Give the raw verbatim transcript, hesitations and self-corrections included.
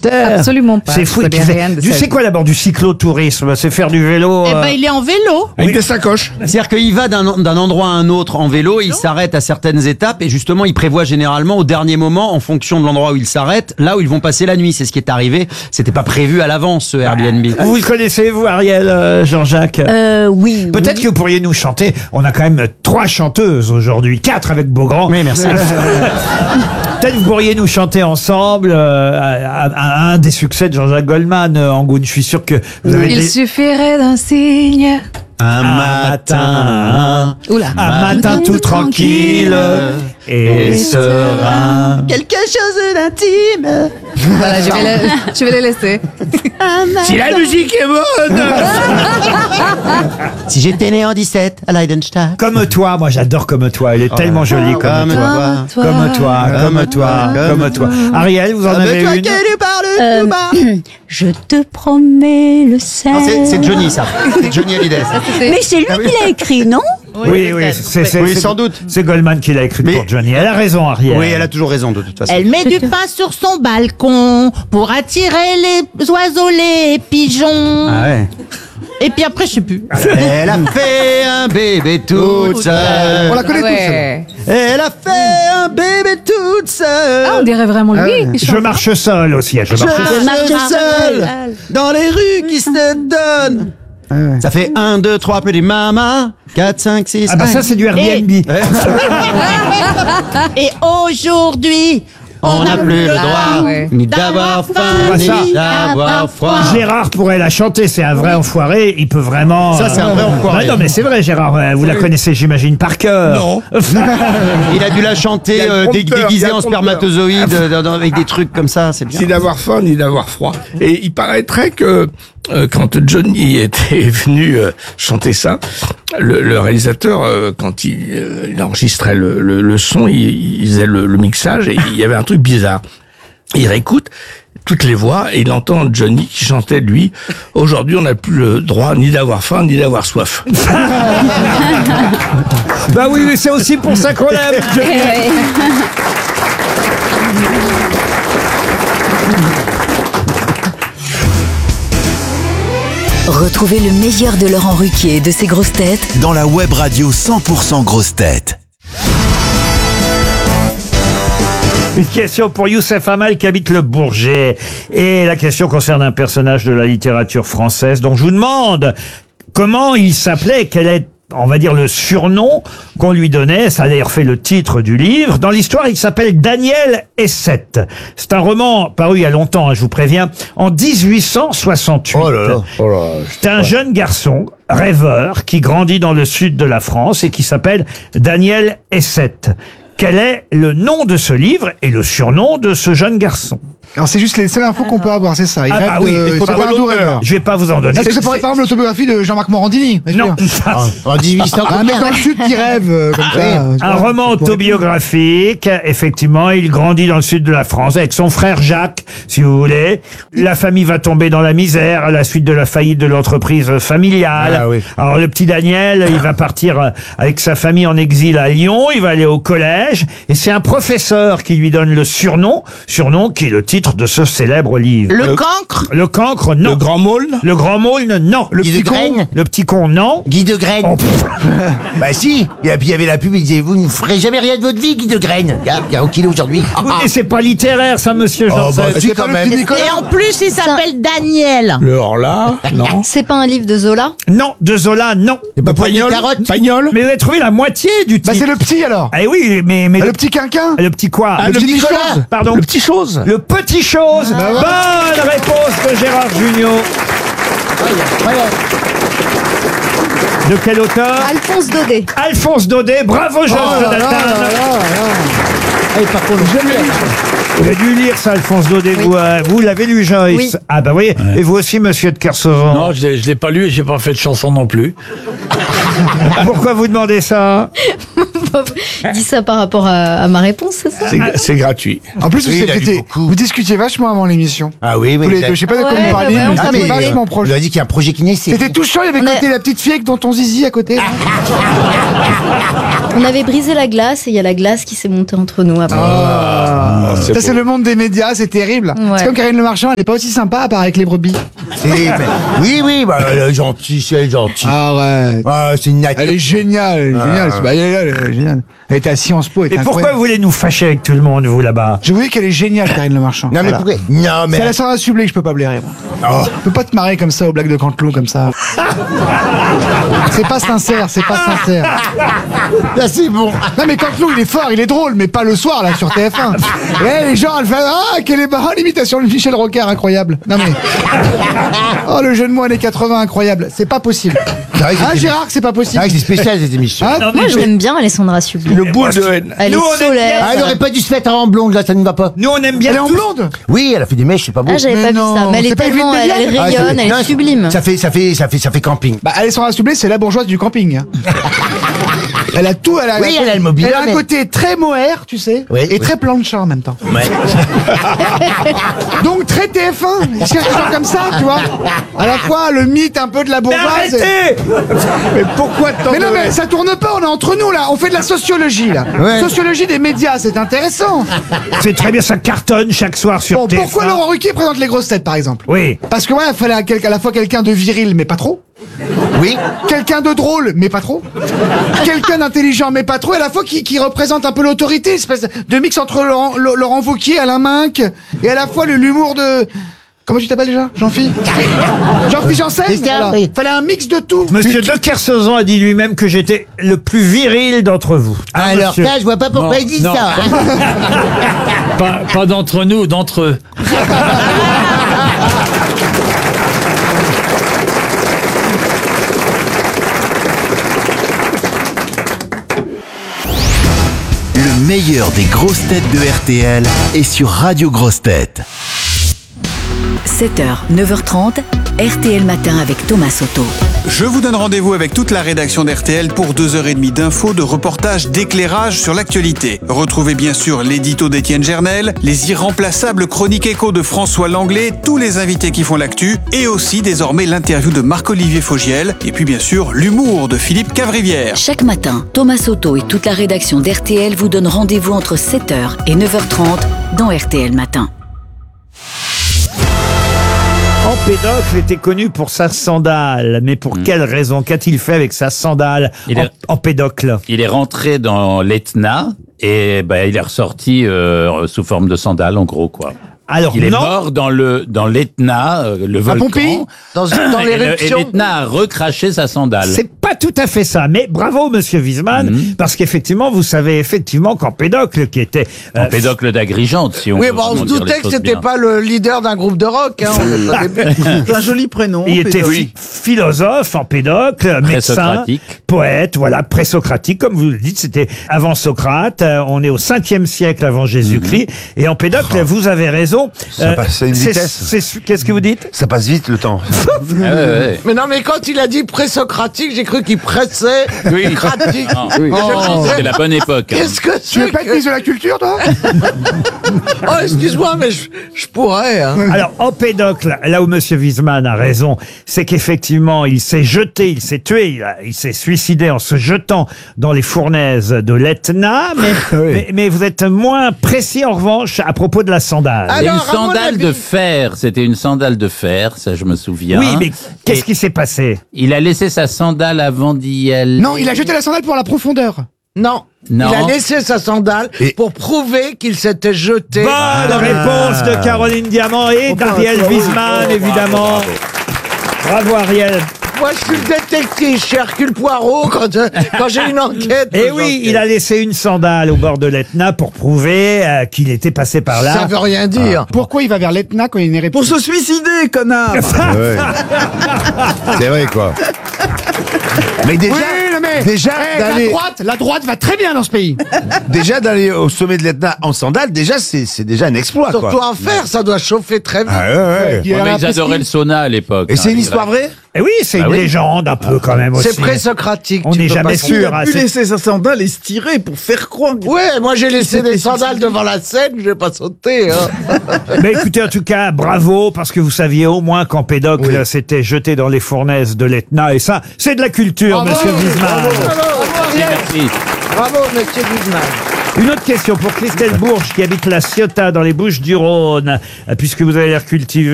Terre. Absolument pas. C'est fou. Je Tu connais sais, rien de tu sa sais vie. quoi d'abord du cyclotourisme? C'est faire du vélo. Eh euh, ben, il est en vélo. Avec des sacoches. C'est-à-dire qu'il va d'un d'un endroit à un autre en vélo, il s'arrête à certaines étapes et justement il prévoit généralement au dernier moment, en fonction de l'endroit où il s'arrête, là où ils vont passer la nuit. C'est ce qui est arrivé. C'était pas prévu à l'avance ce Airbnb. Vous le connaissez, vous, Ariel, euh, Jean-Jacques? Euh, oui. Peut-être oui. que vous pourriez nous chanter. On a quand même trois chanteuses aujourd'hui, quatre avec Beaugrand. Oui, merci. Peut-être que vous pourriez nous chanter ensemble euh, à, à- à un des succès de Jean-Jacques Goldman, euh, Angoune. Je suis sûr que vous avez Il des- suffirait d'un signe. Un matin, Oula. un matin tout tranquille et serein. quelque chose d'intime. Voilà, je vais, la- je vais les laisser. Si la musique est bonne. Si j'étais né en dix-sept à Leidenstadt. Comme toi, moi j'adore Comme toi. Elle est tellement jolie comme, Comme toi. toi. Comme toi, comme toi, Comme comme toi. Ariel, vous en Ah, avez mais toi une? qui lui parles Euh, tout bas. Je te promets le sel. Non, c'est- c'est Johnny ça. C'est Johnny Hallyday. ça. Mais c'est lui qui l'a écrit, non? Oui, oui, c'est c'est- Oui, c'est- sans doute. C'est Goldman qui l'a écrit Mais- pour Johnny. Elle a raison, Ariel. Oui, elle a toujours raison de toute façon. Elle met du pain sur son balcon pour attirer les oiseaux, les pigeons. Ah ouais. Et puis après, je sais plus. Elle a fait un bébé toute seule. On la connaît tous. Ouais. Elle a fait un bébé toute seule. Ah, on dirait vraiment lui. qui Je chante. marche seul aussi. Je marche Je marche marche seul dans les rues qui se donnent. Ça fait un, deux, trois, petit mama, quatre, cinq, six. Ah bah ça c'est du Airbnb. Et aujourd'hui, On n'a plus le droit Ah, ouais. ni d'avoir faim, Bah, ça. ni d'avoir froid. Gérard pourrait la chanter, c'est un vrai enfoiré, il peut vraiment... Ça, c'est un vrai enfoiré. Bah non mais c'est vrai Gérard, euh, vous la connaissez j'imagine par cœur. Non. Il a dû la chanter Il y a le euh, dé- prompteur, il y déguisée a le en prompteur. spermatozoïde euh, dans- dans- avec des trucs comme ça, c'est bien. Ni d'avoir faim, ni d'avoir froid. Et il paraîtrait que euh, quand Johnny était venu euh, chanter ça, le, le réalisateur, euh, quand il, euh, il enregistrait le, le, le son, il, il faisait le, le mixage et il y avait un truc bizarre. Il réécoute toutes les voix et il entend Johnny qui chantait lui. Aujourd'hui, on n'a plus le droit ni d'avoir faim ni d'avoir soif. Bah oui, mais c'est aussi pour ça qu'on l'aime. Eh Retrouvez le meilleur de Laurent Ruquier et de ses grosses têtes Dans la web radio cent pour cent grosses têtes. Une question pour Youssef Hamal qui habite le Bourget. Et la question concerne un personnage de la littérature française dont je vous demande comment il s'appelait, quel est, on va dire, le surnom qu'on lui donnait. Ça a d'ailleurs fait le titre du livre. Dans l'histoire, il s'appelle Daniel Essette. C'est un roman paru il y a longtemps, hein, je vous préviens, en dix-huit cent soixante-huit. Oh là là. Oh là là. C'est un jeune garçon, rêveur, qui grandit dans le sud de la France et qui s'appelle Daniel Essette. Quel est le nom de ce livre et le surnom de ce jeune garçon? Alors c'est juste les seules infos qu'on peut avoir, c'est ça. Il Ah rêve bah de... oui, c'est faut pas avoir un doux l'honneur. rêveur. Je vais pas vous en donner. Est-ce que c'est par exemple l'autobiographie de Jean-Marc Morandini? est-ce Non. que- En dix-huit cents. Un mec dans le sud qui rêve euh, comme ça. euh, tu Un vois. roman autobiographique, effectivement, il grandit dans le sud de la France avec son frère Jacques, si vous voulez. La famille va tomber dans la misère à la suite de la faillite de l'entreprise familiale. Ah oui. Alors le petit Daniel, il va partir euh, avec sa famille en exil à Lyon, il va aller au collège, et c'est un professeur qui lui donne le surnom, surnom qui est le titre de ce célèbre livre. le cancre. Le cancre, non. Le grand môle. Le grand môle, non. Le Guy petit de con, Graine. le petit con, non. Guy de Graine. Oh, pff. Bah si. Et puis il y avait la pub, il disait, vous ne ferez jamais rien de votre vie, Guy de Graine. Regarde, regarde où qu'il est aujourd'hui. Et c'est pas littéraire, ça, monsieur Janssen. bah, C'est pas le petit Nicolas. Et en plus, il s'appelle Daniel. Le Horla. Non. C'est pas un livre de Zola? Non, de Zola, non. C'est pas Pagnol. Pagnol. Mais vous avez trouvé la moitié du Bah titre. c'est le petit alors. Ah oui, mais... mais Ah, le petit quinquin. Le petit quoi? Ah, le petit petit Nicolas. chose. Pardon. Le petit chose. Le petit chose. Bonne réponse de Gérard Jugnot. De quel auteur? Alphonse Daudet. Alphonse Daudet. Bravo, Georges Oh là là Jonathan. là là là. Vous avez dû lire ça, Alphonse Daudet. Vous, euh, vous l'avez lu, Joyce? Oui. Ah bah oui. Et vous aussi, monsieur de Kersauzon. Non, je l'ai, je l'ai pas lu et j'ai pas fait de chanson non plus. Pourquoi vous demandez ça? Dis ça par rapport à, à ma réponse, c'est ça? C'est, c'est gratuit. En plus, Oui, vous, il a lu étiez- beaucoup. vous discutiez vachement avant l'émission. Ah oui, oui. Tous les il a- deux. Je sais pas de quoi Ouais, vous parliez, ouais, mais on vous s'est étiez parlé. vachement on proche. lui a dit qu'il y a un projet qui naissait. C'était touchant, il y avait On a- côté la petite fille avec dans ton zizi à côté. là. On avait brisé la glace et il y a la glace qui s'est montée entre nous après. Ah, c'est ça, c'est beau. le monde des médias, c'est terrible. Ouais. C'est comme Karine Le Marchand, elle est pas aussi sympa à part avec les brebis. C'est- mais- Oui, oui, bah, elle est gentille, c'est elle est gentille. Arrête. Ah, c'est une nature. Elle est géniale, elle est géniale. Bah, elle, est- elle est géniale. Elle était à Sciences Po, elle Et était pourquoi incroyable. vous voulez nous fâcher avec tout le monde, vous, là-bas? Je vous dis qu'elle est géniale, Karine Le Marchand. Non, mais Voilà. pourquoi Non, mais. C'est à la Sandra Sublet que je peux pas blairer, moi. Oh. Je peux pas te marrer comme ça aux blagues de Cantelou, comme ça. C'est pas sincère, c'est pas sincère. Là, c'est bon. Non mais Cantelou, il est fort, il est drôle, mais pas le soir, là, sur T F un. Et les gens, elle fait, ah, quelle est marrant l'imitation de Michel Rocard, incroyable. Non mais... Oh, le jeu de mots années quatre-vingts, incroyable. C'est pas possible. C'est vrai que Hein, c'est- Gérard, que c'est pas c'est possible. vrai que c'est spécial cette émission. Hein Non, mais Moi, je nous- l'aime bien, Alessandra Sublet. Le boule de haine. Elle Nous, on est aime solaire. Ah, elle aurait pas dû se mettre en blonde, là, ça ne va pas. Nous, on aime bien Elle est en tous- blonde. Oui, elle a fait des mèches, c'est pas beau. Ah, j'avais Mais pas vu non, ça. Mais elle c'est est pas tellement, Evelyne elle, elle Delia Ah, rayonne, c'est- elle non, est sublime. Ça fait, ça fait, ça fait, ça fait camping. Bah, Alessandra Sublet, c'est la bourgeoise du camping. hein. Elle a tout, elle a, Oui, elle a le mobilier, Elle a un mais- côté très mohair, tu sais, Oui, et oui. très plancha en même temps. Ouais. Donc très T F un. Il cherche des gens comme ça, tu vois. À la fois le mythe un peu de la Mais bourgeoise. et- arrêtez! Mais pourquoi tant Mais non, de- mais ça tourne pas, on est entre nous là, on fait de la sociologie là. Ouais. Sociologie des médias, c'est intéressant. C'est très bien, ça cartonne chaque soir sur Bon, T F un. pourquoi Laurent Ruquier présente les grosses têtes par exemple? Oui. Parce que ouais, il fallait à, quel- à la fois quelqu'un de viril, mais pas trop. Oui. Quelqu'un de drôle, mais pas trop. Quelqu'un d'intelligent, mais pas trop. Et à la fois qui, qui représente un peu l'autorité, espèce de mix entre Laurent, Lo- Laurent Wauquiez, Alain Minck, et à la fois le- l'humour de... Comment tu t'appelles déjà? Jean-Philippe Jean-Philippe Janssen. Christian, Voilà. oui. Fallait un mix de tout. Monsieur de Kersauzon a dit lui-même que j'étais le plus viril d'entre vous. Ah, Alors monsieur. ça, je vois pas pourquoi Non, il dit non. ça. Pas, pas d'entre nous, d'entre eux. Le meilleur des grosses têtes de R T L est sur Radio Grosses Têtes. sept heures, neuf heures trente, R T L Matin avec Thomas Soto. Je vous donne rendez-vous avec toute la rédaction d'R T L pour deux heures trente d'infos, de reportages, d'éclairage sur l'actualité. Retrouvez bien sûr l'édito d'Étienne Gernel, les irremplaçables chroniques écho de François Langlais, tous les invités qui font l'actu, et aussi désormais l'interview de Marc-Olivier Fogiel, et puis bien sûr l'humour de Philippe Cavrivière. Chaque matin, Thomas Soto et toute la rédaction d'R T L vous donnent rendez-vous entre sept heures et neuf heures trente dans R T L Matin. Empédocle était connu pour sa sandale. Mais pour quelle raison? Qu'a-t-il fait avec sa sandale? Il est- Empédocle. Il est rentré dans l'Etna et ben, il est ressorti euh, sous forme de sandale, en gros, quoi. Alors Il est non. mort dans le dans l'Etna, euh, le volcan. Pompéi Dans, dans Et le- Et l'éruption. l'Etna a recraché sa sandale. C'est pas tout à fait ça, mais bravo Monsieur Wiesmann, Mhm. parce qu'effectivement, vous savez effectivement qu'Empédocle, qui était euh, Empédocle d'Agrigente, si on Oui, veut bon, on se vraiment dire les doutait que choses c'était bien. pas le leader d'un groupe de rock. Hein, on a pas des- C'est un joli prénom. il était Pédocle. phi- philosophe, Empédocle, médecin, Présocratique. poète, voilà, présocratique, comme vous le dites, c'était avant Socrate. Euh, on est au cinquième siècle avant Jésus-Christ, et Empédocle, vous avez raison. Ça passe à une c'est- vitesse. c'est- Qu'est-ce que vous dites? Ça passe vite le temps. Ah ouais, ouais. Mais non, mais quand il a dit présocratique, j'ai cru qu'il pressait Oui. cratique. Non. Et je me disais, C'était la bonne époque. hein. Qu'est-ce que Tu veux c'est pas être que... ministre de la culture, toi? Oh, excuse-moi, mais je, je pourrais. Hein. Alors, Empédocle, là où Monsieur Wiesmann a raison, c'est qu'effectivement, il s'est jeté, il s'est tué, il, a- il s'est suicidé en se jetant dans les fournaises de l'Etna, mais, mais, mais vous êtes moins précis en revanche à propos de la sandale. Ah, Et une Alors, à mon sandale avis- de fer, c'était une sandale de fer, ça je me souviens. Oui, mais qu'est-ce Et qui s'est passé? il a laissé sa sandale avant d'y aller. Non, il a jeté la sandale pour la profondeur. Non. Non. Il a laissé sa sandale Et- pour prouver qu'il s'était jeté. Bonne réponse de Caroline Diamant et d'Ariel Wiesmann, évidemment. Bravo Ariel. Moi, je suis le détective chez Hercule Poirot quand, euh, quand j'ai une enquête. Et oui, il a laissé une sandale au bord de l'Etna pour prouver euh, qu'il était passé par là. Ça veut rien dire. Pourquoi il va vers l'Etna quand il n'est Pour se suicider, connard. C'est vrai quoi. Mais déjà, Oui, non, mais déjà eh, la d'aller, droite, la droite va très bien dans ce pays. déjà d'aller au sommet de l'Etna en sandales, déjà c'est c'est déjà un exploit Surtout quoi. en fer, ça doit chauffer très vite. Ah ouais, ouais. Il a Ouais, mais ils l'impression- adoraient le sauna à l'époque. Et hein, c'est une les histoire Grecs. vraie? Eh oui, c'est Bah une oui. légende un peu quand même aussi. C'est présocratique. On tu n'est peux jamais pas- sûr. Il a hein, pu c'est- laisser sa sandale et se tirer pour faire croire. Ouais, moi j'ai laissé des sandales devant la scène, je vais pas sauter. Hein. Mais écoutez, en tout cas, bravo, parce que vous saviez au moins qu'Empédocle s'était jeté dans les fournaises de l'Etna. Et ça, c'est de la culture, Bravo, monsieur Wiesmann. bravo, bravo, Merci. bravo, monsieur Wiesmann. Une autre question pour Christelle Bourges, qui habite la Ciotat, dans les Bouches-du-Rhône. Euh, Puisque vous avez l'air cultivé,